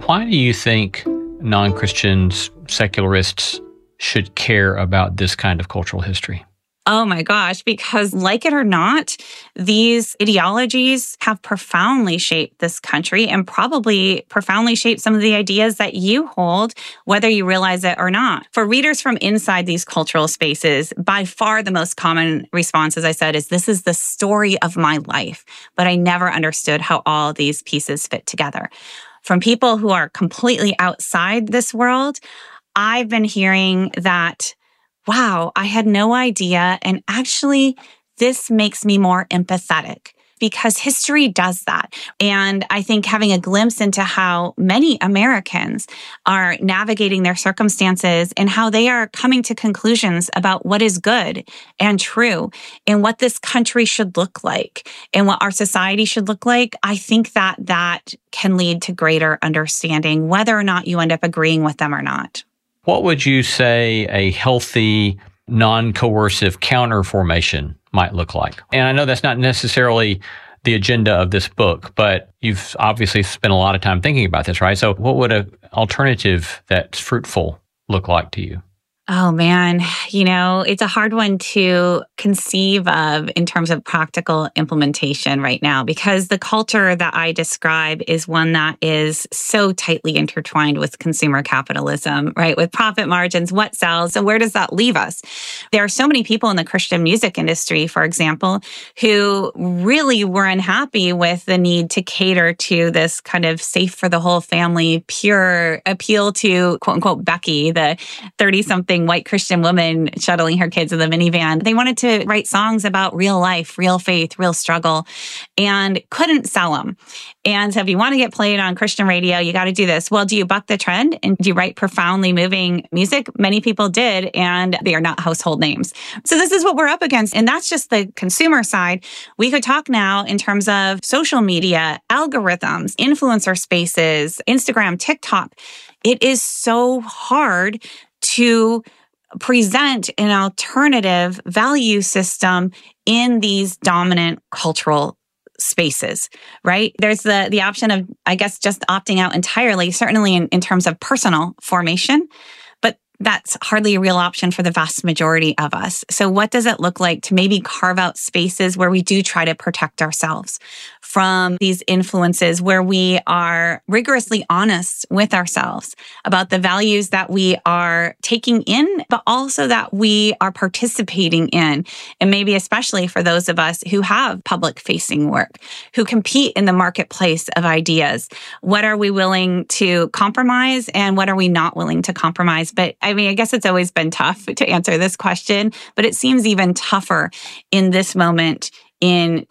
Why do you think non-Christians, secularists, should care about this kind of cultural history? Oh my gosh, because like it or not, these ideologies have profoundly shaped this country and probably profoundly shaped some of the ideas that you hold, whether you realize it or not. For readers from inside these cultural spaces, by far the most common response, as I said, is this is the story of my life, but I never understood how all these pieces fit together. From people who are completely outside this world, I've been hearing that, wow, I had no idea. And actually, this makes me more empathetic because history does that. And I think having a glimpse into how many Americans are navigating their circumstances and how they are coming to conclusions about what is good and true and what this country should look like and what our society should look like, I think that that can lead to greater understanding, whether or not you end up agreeing with them or not. What would you say a healthy, non-coercive counter-formation might look like? And I know that's not necessarily the agenda of this book, but you've obviously spent a lot of time thinking about this, right? So what would an alternative that's fruitful look like to you? Oh man, it's a hard one to conceive of in terms of practical implementation right now because the culture that I describe is one that is so tightly intertwined with consumer capitalism, right? With profit margins, what sells, so where does that leave us? There are so many people in the Christian music industry, for example, who really were unhappy with the need to cater to this kind of safe for the whole family, pure appeal to quote unquote Becky, the 30-something white Christian woman shuttling her kids in the minivan. They wanted to write songs about real life, real faith, real struggle, and couldn't sell them. And so if you want to get played on Christian radio, you got to do this. Well, do you buck the trend and do you write profoundly moving music? Many people did, and they are not household names. So this is what we're up against. And that's just the consumer side. We could talk now in terms of social media, algorithms, influencer spaces, Instagram, TikTok. It is so hard to present an alternative value system in these dominant cultural spaces, right? There's the option of, I guess, just opting out entirely, certainly in terms of personal formation, but that's hardly a real option for the vast majority of us. So what does it look like to maybe carve out spaces where we do try to protect ourselves from these influences, where we are rigorously honest with ourselves about the values that we are taking in, but also that we are participating in. And maybe especially for those of us who have public-facing work, who compete in the marketplace of ideas. What are we willing to compromise and what are we not willing to compromise? But I guess it's always been tough to answer this question, but it seems even tougher in this moment in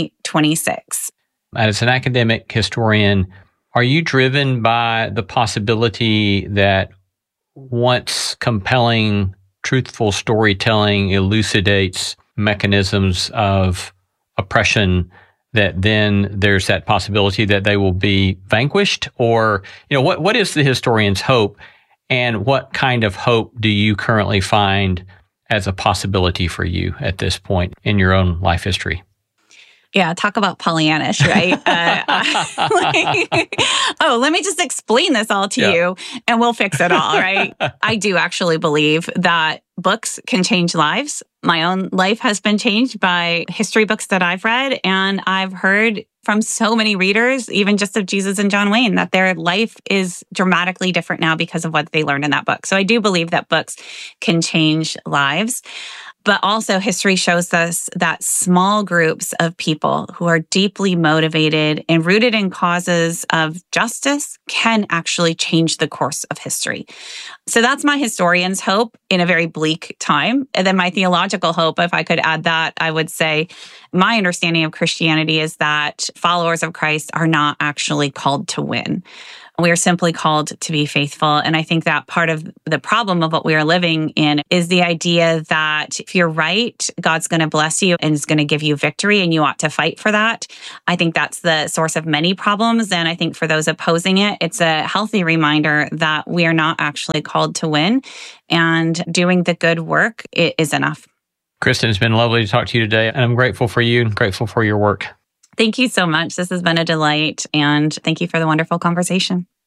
2026. As an academic historian, are you driven by the possibility that once compelling, truthful storytelling elucidates mechanisms of oppression, that then there's that possibility that they will be vanquished? Or, what is the historian's hope? And what kind of hope do you currently find as a possibility for you at this point in your own life history? Yeah, talk about Pollyannish, right? Let me just explain this all to you and we'll fix it all, right? I do actually believe that books can change lives. My own life has been changed by history books that I've read, and I've heard from so many readers, even just of Jesus and John Wayne, that their life is dramatically different now because of what they learned in that book. So I do believe that books can change lives. But also history shows us that small groups of people who are deeply motivated and rooted in causes of justice can actually change the course of history. So that's my historian's hope in a very bleak time. And then my theological hope, if I could add that, I would say my understanding of Christianity is that followers of Christ are not actually called to win. We are simply called to be faithful. And I think that part of the problem of what we are living in is the idea that if you're right, God's going to bless you and is going to give you victory and you ought to fight for that. I think that's the source of many problems. And I think for those opposing it, it's a healthy reminder that we are not actually called to win, and doing the good work is enough. Kristen, it's been lovely to talk to you today. And I'm grateful for you and grateful for your work. Thank you so much. This has been a delight. And thank you for the wonderful conversation.